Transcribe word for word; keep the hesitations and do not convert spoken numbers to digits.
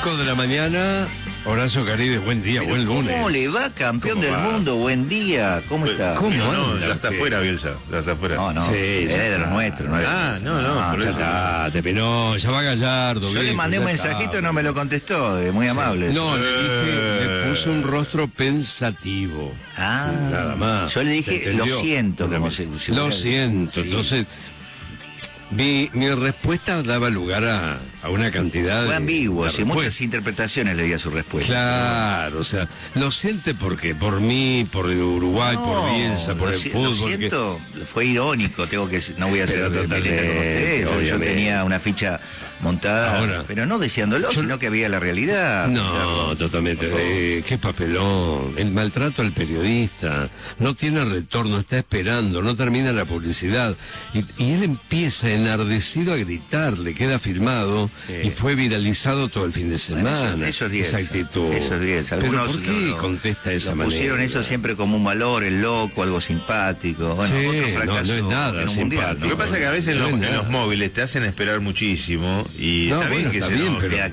cinco de la mañana, Horacio Caribe, buen día, Pero buen lunes. ¿cómo le va, campeón del va? mundo? Buen día, ¿cómo está? ¿Cómo No, no, anda ya está usted? fuera, Bielsa. Ya está fuera. No, no, Sí, él ya es de los está. nuestros. No es de Ah, los- no, no, por ya eso. está. Ah, te penó, ya va Gallardo. Yo le viejo, mandé ya un está. mensajito y no me lo contestó, es muy amable. No, le dije, Eh. le puse un rostro pensativo. Ah, Nada más. yo le ¿Se dije, entendió? lo siento, como si- si Lo hubiera- siento, Sí. entonces... Mi, mi respuesta daba lugar a, a una cantidad de... Fue ambiguo, de sí, muchas respuestas. interpretaciones le di a su respuesta. Claro, o sea, lo siente porque por mí, por Uruguay, por Bielsa, por lo el si- fútbol. Lo que- siento, fue irónico, tengo que no voy a Pero hacer de totalmente, pelea con usted. Yo- Yo obviamente. tenía una ficha montada, Ahora, pero no deseándolo, yo- sino que había la realidad. No, totalmente. Por favor. Eh, qué papelón. El maltrato al periodista. No tiene retorno, está esperando, no termina la publicidad. Y, y él empieza enardecido a gritar, le queda filmado Sí. y fue viralizado todo el fin de Bueno, semana. eso, eso es esa Bielsa, actitud. Eso es Bielsa. Pero Algunos ¿por qué lo- contesta de esa lo manera? pusieron eso siempre como un valor, el loco, algo simpático. Bueno, Sí, otro no, fracaso no es nada en un mundial, simpático. Lo que pasa es que a veces en No los, es en nada. los móviles te hacen esperar muchísimo y No, está bien bueno, que está se bien, enoje. pero-